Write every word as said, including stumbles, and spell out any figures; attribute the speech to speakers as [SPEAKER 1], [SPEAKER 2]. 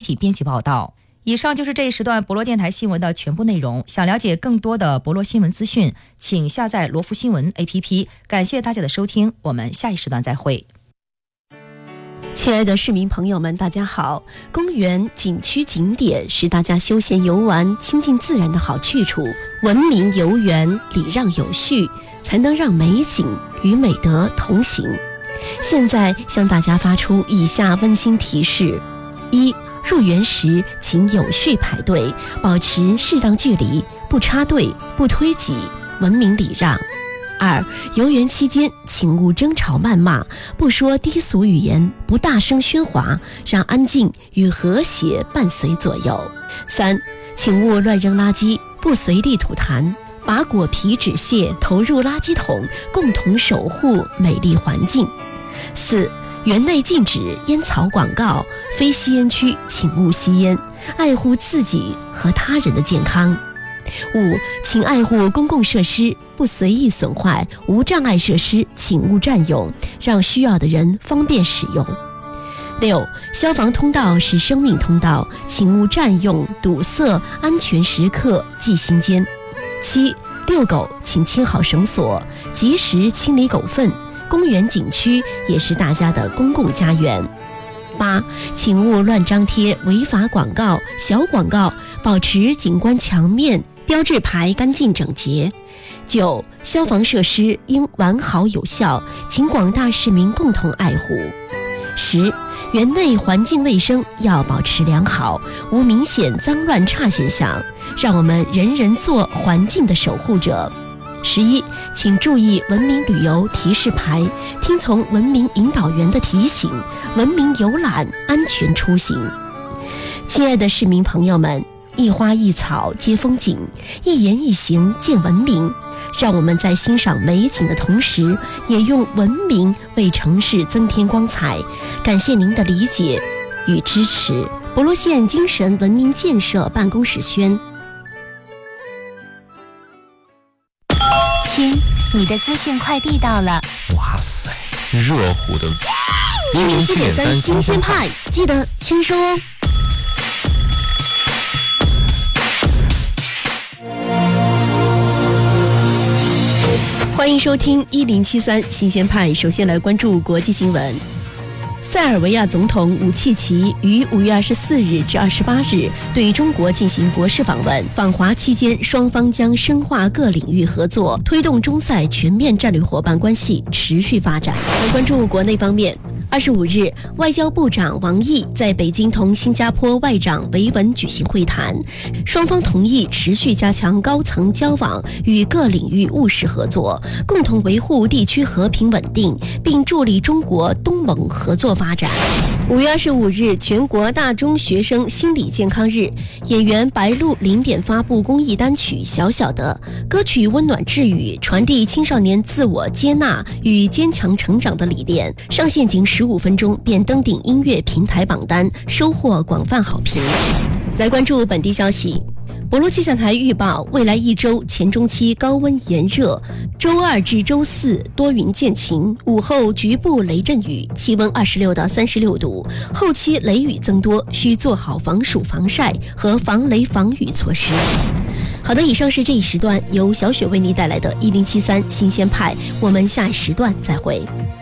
[SPEAKER 1] 体编辑报道。以上就是这一时段博罗电台新闻的全部内容。想了解更多的博罗新闻资讯，请下载罗福新闻 A P P。 感谢大家的收听，我们下一时段再会。
[SPEAKER 2] 亲爱的市民朋友们，大家好。公园、景区、景点是大家休闲游玩、亲近自然的好去处。文明游园，礼让有序，才能让美景与美德同行。现在向大家发出以下温馨提示：一、入园时请有序排队，保持适当距离，不插队，不推挤，文明礼让。二、游园期间请勿争吵谩骂，不说低俗语言，不大声喧哗，让安静与和谐伴随左右。三、请勿乱扔垃圾，不随地吐痰，把果皮纸屑投入垃圾桶，共同守护美丽环境。四、园内禁止烟草广告，非吸烟区请勿吸烟，爱护自己和他人的健康。五、请爱护公共设施，不随意损坏，无障碍设施请勿占用，让需要的人方便使用。六、消防通道是生命通道，请勿占用、堵塞，安全时刻记心间。七、遛狗请牵好绳索，及时清理狗粪，公园景区也是大家的公共家园。八、请勿乱张贴违法广告、小广告，保持景观墙面标志牌干净整洁。九、消防设施应完好有效，请广大市民共同爱护。十、园内环境卫生要保持良好，无明显脏乱差现象，让我们人人做环境的守护者。十一、请注意文明旅游提示牌，听从文明引导员的提醒，文明游览，安全出行。亲爱的市民朋友们，一花一草皆风景，一言一行见文明。让我们在欣赏美景的同时，也用文明为城市增添光彩。感谢您的理解与支持。博罗县精神文明建设办公室宣。
[SPEAKER 3] 亲，你的资讯快递到了。
[SPEAKER 4] 哇塞，热乎的
[SPEAKER 2] 一零七点三新鲜派，记得签收哦。欢迎收听一零七三新鲜派。首先来关注国际新闻。塞尔维亚总统武契奇于五月二十四日至二十八日对中国进行国事访问。访华期间，双方将深化各领域合作，推动中塞全面战略伙伴关系持续发展。来关注国内方面。二十五日，外交部长王毅在北京同新加坡外长维文举行会谈，双方同意持续加强高层交往与各领域务实合作，共同维护地区和平稳定，并助力中国东盟合作发展。五月二十五日，全国大中学生心理健康日，演员白鹿零点发布公益单曲《小小的》，歌曲温暖治愈，传递青少年自我接纳与坚强成长的理念，上线仅十五分钟便登顶音乐平台榜单，收获广泛好评。来关注本地消息。博罗气象台预报，未来一周前中期高温炎热，周二至周四多云见晴，午后局部雷阵雨，气温二十六到三十六度，后期雷雨增多，需做好防暑防晒和防雷防雨措施。好的，以上是这一时段由小雪为你带来的一零七三新鲜派，我们下一时段再会。